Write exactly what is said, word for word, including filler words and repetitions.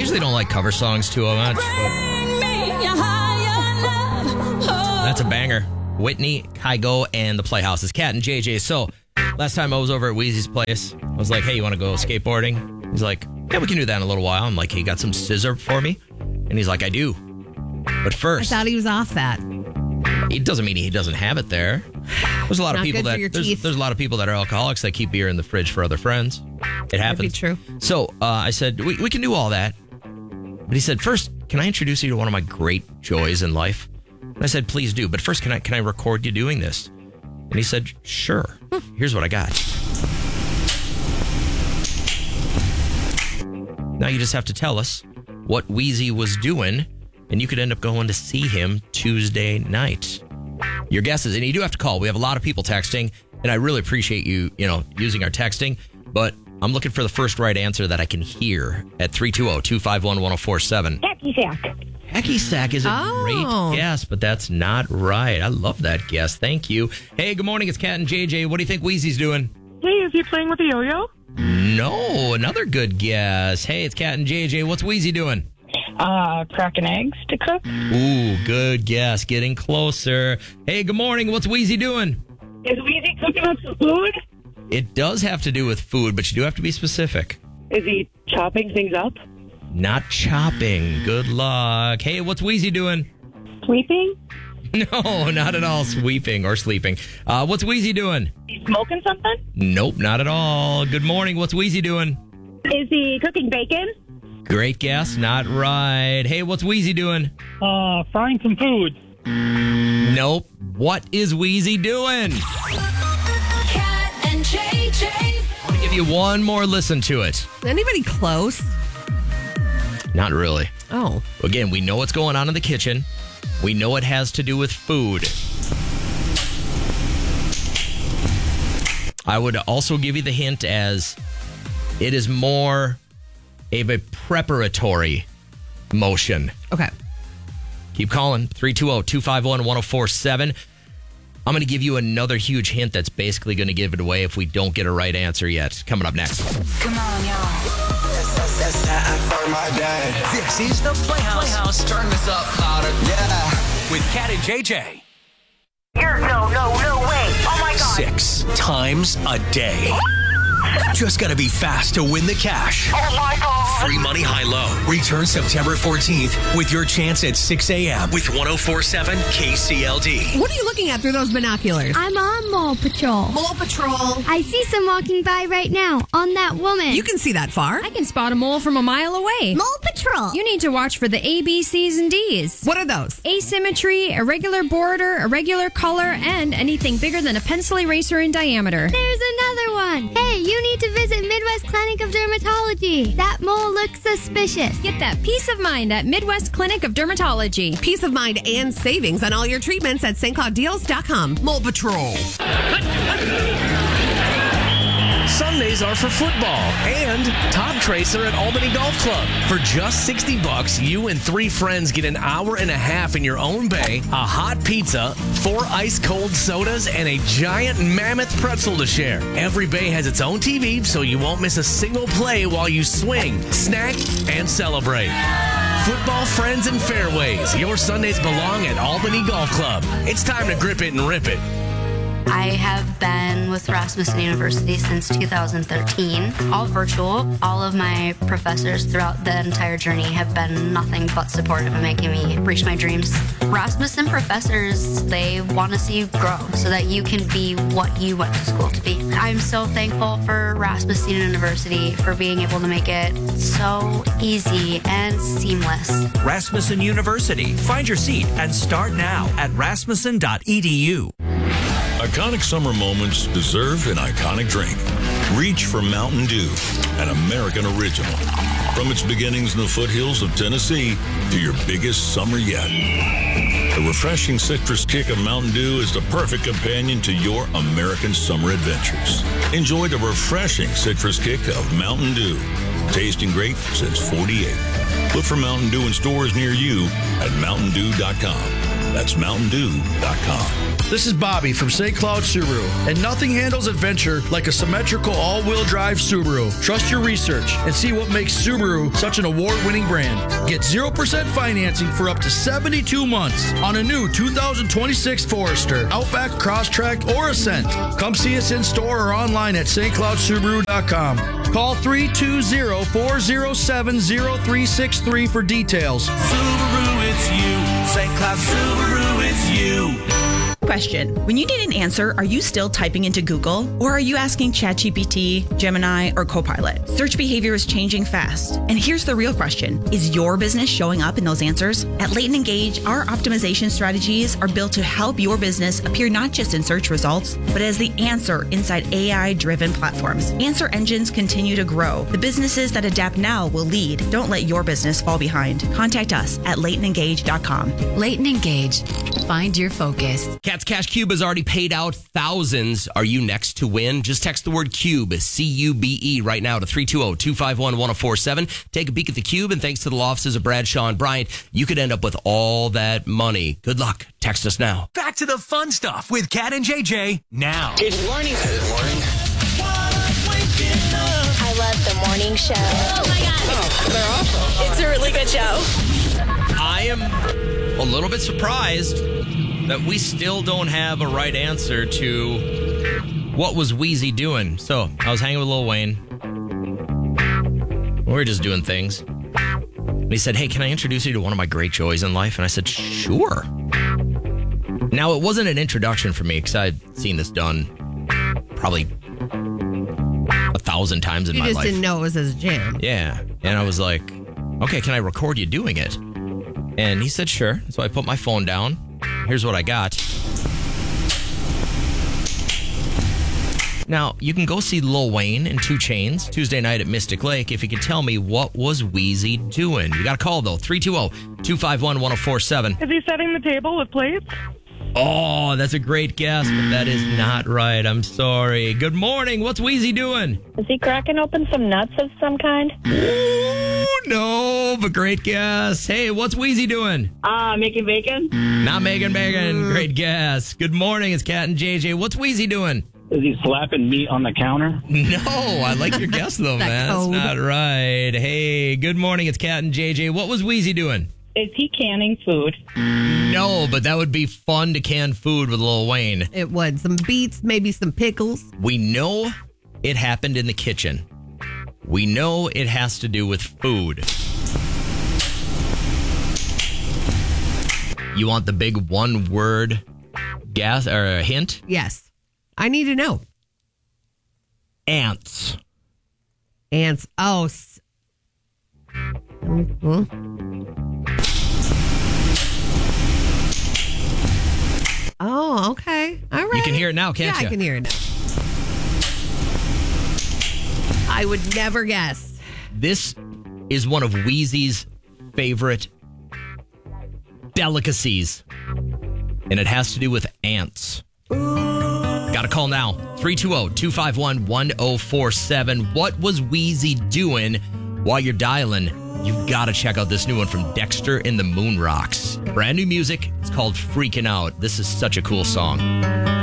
usually don't like cover songs too much. That's a banger. Whitney, Kygo, and the Playhouses. Cat and J J. So, last time I was over at Wheezy's place, I was like, hey, you want to go skateboarding? He's like, yeah, we can do that in a little while. I'm like, hey, you got some scissor for me? And he's like, I do. But first... I thought he was off that. It doesn't mean he doesn't have it there. There's a lot Not of people good for that your there's, teeth. there's a lot of people that are alcoholics that keep beer in the fridge for other friends. It happens. That'd be true. So uh, I said, we, we can do all that. But he said, first, can I introduce you to one of my great joys in life? And I said, please do. But first, can I can I record you doing this? And he said, sure. Here's what I got. Now you just have to tell us what Wheezy was doing, and you could end up going to see him Tuesday night. Your guesses, and you do have to call. We have a lot of people texting, and I really appreciate you, you know, using our texting, but I'm looking for the first right answer that I can hear at three two zero, two five one, one zero four seven. Hacky sack. Hacky sack is a Oh. great guess, but that's not right. I love that guess. Thank you. Hey, good morning. It's Cat and J J. What do you think Wheezy's doing? Hey, is he playing with a yo-yo? No, another good guess. Hey, it's Cat and J J. What's Wheezy doing? Uh, cracking eggs to cook. Ooh, good guess. Getting closer. Hey, good morning. What's Wheezy doing? Is Weezy cooking up some food? It does have to do with food, but you do have to be specific. Is he chopping things up? Not chopping. Good luck. Hey, what's Wheezy doing? Sweeping? No, not at all sweeping or sleeping. Uh, what's Wheezy doing? He's smoking something? Nope, not at all. Good morning. What's Wheezy doing? Is he cooking bacon? Great guess. Not right. Hey, what's Wheezy doing? Uh, frying some food. Nope. What is Wheezy doing? Cat and J J. I'm going to give you one more listen to it. Anybody close? Not really. Oh. Again, we know what's going on in the kitchen. We know it has to do with food. I would also give you the hint as it is more of a preparatory motion. Okay. Keep calling. three two zero, two five one, one zero four seven. I'm going to give you another huge hint that's basically going to give it away if we don't get a right answer yet. Coming up next. Come on, y'all. This is the Playhouse. Playhouse, turn this up louder. Yeah. With Cat and J J. You're no, no, no way. Oh my God. Six times a day. Just gotta be fast to win the cash. Oh my God. Free money high-low. Return September fourteenth with your chance at six a.m. with one oh four seven K C L D. What are you looking at through those binoculars? I'm on Mole Patrol. Mole Patrol. I see some walking by right now on that woman. You can see that far. I can spot a mole from a mile away. Mole Patrol. You need to watch for the A, B, C's, and D's. What are those? Asymmetry, irregular border, irregular color, and anything bigger than a pencil eraser in diameter. There's another one. Hey, you need to visit Midwest Clinic of Dermatology. That mole looks suspicious. Get that peace of mind at Midwest Clinic of Dermatology. Peace of mind and savings on all your treatments at Saint Cloud Deals dot com. Mole Patrol. Sundays are for football and Top Tracer at Albany Golf Club. For just sixty bucks, you and three friends get an hour and a half in your own bay, a hot pizza, four ice cold sodas, and a giant mammoth pretzel to share. Every bay has its own T V, so you won't miss a single play while you swing, snack, and celebrate. Football, friends, and fairways. Your Sundays belong at Albany Golf Club. It's time to grip it and rip it. I have been with Rasmussen University since two thousand thirteen, all virtual. All of my professors throughout the entire journey have been nothing but supportive in making me reach my dreams. Rasmussen professors, they want to see you grow so that you can be what you went to school to be. I'm so thankful for Rasmussen University for being able to make it so easy and seamless. Rasmussen University. Find your seat and start now at rasmussen dot e d u. Iconic summer moments deserve an iconic drink. Reach for Mountain Dew, an American original. From its beginnings in the foothills of Tennessee to your biggest summer yet. The refreshing citrus kick of Mountain Dew is the perfect companion to your American summer adventures. Enjoy the refreshing citrus kick of Mountain Dew. Tasting great since forty-eight. Look for Mountain Dew in stores near you at mountain dew dot com. That's mountain dew dot com. This is Bobby from Saint Cloud Subaru, and nothing handles adventure like a symmetrical all-wheel drive Subaru. Trust your research and see what makes Subaru such an award-winning brand. Get zero percent financing for up to seventy-two months on a new two thousand twenty-six Forester, Outback, Crosstrek, or Ascent. Come see us in store or online at st cloud subaru dot com. Call three two zero, four zero seven, zero three six three for details. Subaru, it's you. Saint Cloud Subaru, it's you. Question. When you need an answer, are you still typing into Google? Or are you asking ChatGPT, Gemini, or Copilot? Search behavior is changing fast. And here's the real question. Is your business showing up in those answers? At Leighton Engage, our optimization strategies are built to help your business appear not just in search results, but as the answer inside A I-driven platforms. Answer engines continue to grow. The businesses that adapt now will lead. Don't let your business fall behind. Contact us at leighton engage dot com. Leighton Engage. Find your focus. Cat's Cash Cube has already paid out thousands. Are you next to win? Just text the word CUBE, C U B E, right now to three two zero, two five one, one zero four seven. Take a peek at the Cube, and thanks to the law offices of Bradshaw and Bryant, you could end up with all that money. Good luck. Text us now. Back to the fun stuff with Kat and J J now. Good morning. Good morning. I love the morning show. Oh, my God. Oh, they're awesome. It's a really good show. I am a little bit surprised that we still don't have a right answer to what was Wheezy doing. So I was hanging with Lil Wayne. We were just doing things. And he said, hey, can I introduce you to one of my great joys in life? And I said, sure. Now, it wasn't an introduction for me because I'd seen this done probably a thousand times in you my life. You just didn't know it was his jam. Yeah. And I was like, okay, can I record you doing it? And he said, sure. So I put my phone down. Here's what I got. Now, you can go see Lil Wayne and two Chainz Tuesday night at Mystic Lake if you can tell me what was Wheezy doing. You got to call, though, three two zero, two five one, one zero four seven. Is he setting the table with plates? Oh, that's a great guess, but that is not right. I'm sorry. Good morning. What's Wheezy doing? Is he cracking open some nuts of some kind? Ooh, no, but great guess. Hey, what's Wheezy doing? Ah, uh, making bacon? Not making bacon. Great guess. Good morning. It's Kat and J J. What's Wheezy doing? Is he slapping meat on the counter? No, I like your guess, though, man. That's not right. Hey, good morning. It's Kat and J J. What was Wheezy doing? Is he canning food? No, but that would be fun to can food with Lil Wayne. It would. Some beets, maybe some pickles. We know it happened in the kitchen. We know it has to do with food. You want the big one-word guess or a hint? Yes. I need to know. Ants. Ants. Oh. S- mm-hmm. Oh, okay. All right. You can hear it now, can't yeah, you? Yeah, I can hear it now. I would never guess. This is one of Wheezy's favorite delicacies, and it has to do with ants. Got to call now. three two zero, two five one, one zero four seven. What was Wheezy doing while you're dialing? You've got to check out this new one from Dexter and the Moon Rocks. Brand new music. It's called Freaking Out. This is such a cool song.